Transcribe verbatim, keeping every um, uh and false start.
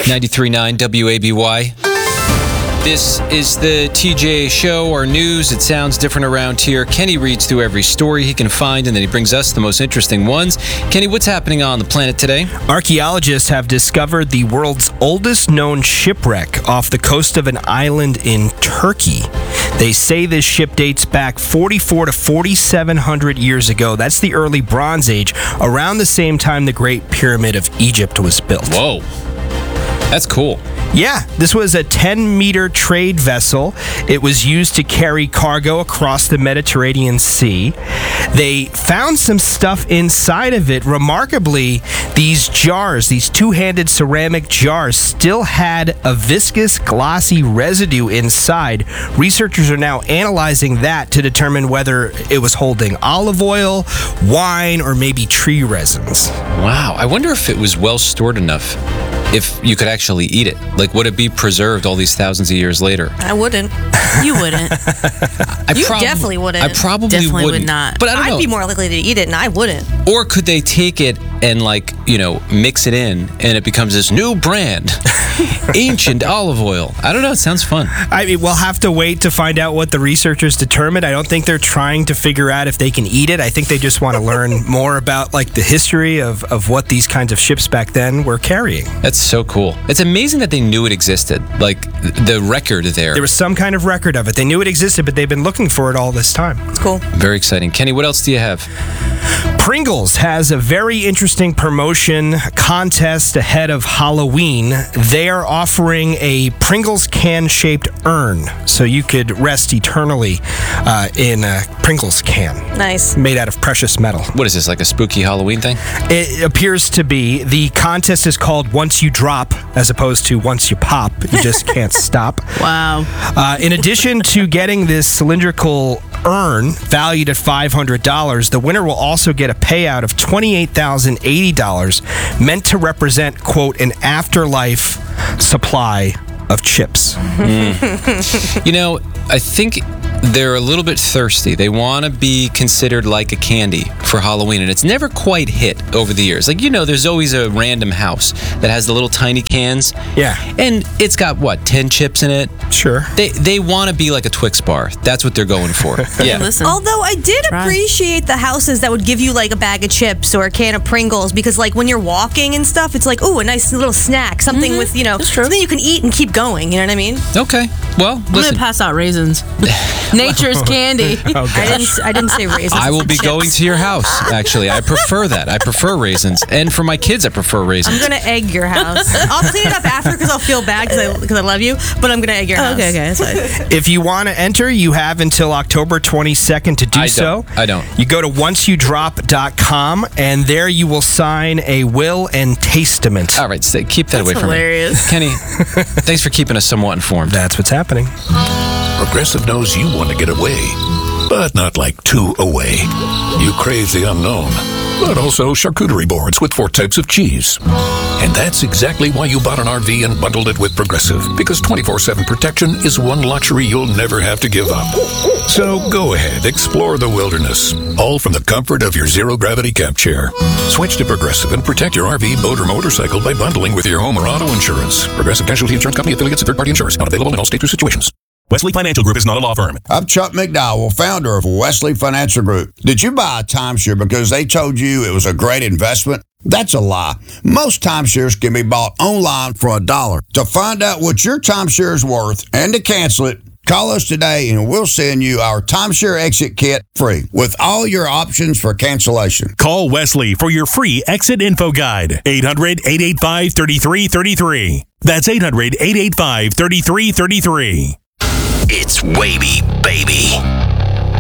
ninety-three point nine W A B Y. This is the T J Show, our news. It sounds different around here. Kenny reads through every story he can find, and then he brings us the most interesting ones. Kenny, what's happening on the planet today? Archaeologists have discovered the world's oldest known shipwreck off the coast of an island in Turkey. They say this ship dates back forty-four to forty-seven hundred years ago. That's the early Bronze Age, around the same time the Great Pyramid of Egypt was built. Whoa. That's cool. Yeah, this was a ten-meter trade vessel. It was used to carry cargo across the Mediterranean Sea. They found some stuff inside of it. Remarkably, these jars, these two-handed ceramic jars, still had a viscous, glossy residue inside. Researchers are now analyzing that to determine whether it was holding olive oil, wine, or maybe tree resins. Wow. I wonder if it was well stored enough, if you could actually eat it. Like, would it be preserved all these thousands of years later? I wouldn't. You wouldn't. I you prob- definitely wouldn't. I probably Definitely wouldn't. would not. But I don't I'd know. be more likely to eat it, and I wouldn't. Or could they take it and, like, you know, mix it in, and it becomes this new brand, ancient olive oil? I don't know. It sounds fun. I mean, we'll have to wait to find out what the researchers determined. I don't think they're trying to figure out if they can eat it. I think they just want to learn more about, like, the history of, of what these kinds of ships back then were carrying. That's so cool. It's amazing that they knew it existed. Like, the record there. There was some kind of record of it. They knew it existed, but they've been looking for it all this time. It's cool. Very exciting. Kenny, what else do you have? Pringles has a very interesting promotion contest ahead of Halloween. They are offering a Pringles can-shaped urn, so you could rest eternally uh, in a Pringles can. Nice. Made out of precious metal. What is this, like a spooky Halloween thing? It appears to be. The contest is called Once You Drop, as opposed to Once You Pop. You just can't stop. Wow. Uh, in addition to getting this cylindrical urn valued at five hundred dollars, the winner will also get a payout of twenty-eight thousand eighty dollars, meant to represent, quote, an afterlife supply of chips. Mm. You know, I think they're a little bit thirsty. They want to be considered like a candy for Halloween, and it's never quite hit over the years. Like, you know, there's always a random house that has the little tiny cans. Yeah. And it's got, what, ten chips in it? Sure. They they want to be like a Twix bar. That's what they're going for. Yeah. Listen. Although I did Try. appreciate the houses that would give you like a bag of chips or a can of Pringles, because like when you're walking and stuff, it's like, ooh, a nice little snack, something Mhm. with, you know, That's true. something you can eat and keep going. You know what I mean? Okay. Well, I'm listen. gonna pass out raisins. Nature's candy. Oh, I gosh. didn't. I didn't say raisins. I will be Chips. going to your house, actually. I prefer that. I prefer raisins. And for my kids, I prefer I'm raisins. gonna egg your house. I'll clean it up after because I'll feel bad because I, 'cause I love you. But I'm gonna egg your Oh, house. okay, okay, that's fine. If you want to enter, you have until October twenty-second to do I so. don't. I don't. You go to once you drop dot com, and there you will sign a will and testament. All right, stay, keep that That's away from hilarious. me. Kenny, thanks for keeping us somewhat informed. That's what's happening. Progressive knows you want to get away, but not like too away. You crave the unknown, but also charcuterie boards with four types of cheese. And that's exactly why you bought an R V and bundled it with Progressive, because twenty-four seven protection is one luxury you'll never have to give up. So go ahead, explore the wilderness, all from the comfort of your zero-gravity camp chair. Switch to Progressive and protect your R V, boat, or motorcycle by bundling with your home or auto insurance. Progressive Casualty Insurance Company affiliates of third-party insurance. Not available in all states or situations. Wesley Financial Group is not a law firm. I'm Chuck McDowell, founder of Wesley Financial Group. Did you buy a timeshare because they told you it was a great investment? That's a lie. Most timeshares can be bought online for a dollar. To find out what your timeshare is worth and to cancel it, call us today and we'll send you our timeshare exit kit free with all your options for cancellation. Call Wesley for your free exit info guide. eight hundred, eight eight five, three three three three. That's eight hundred, eight eight five, three three three three. It's Wavy, baby.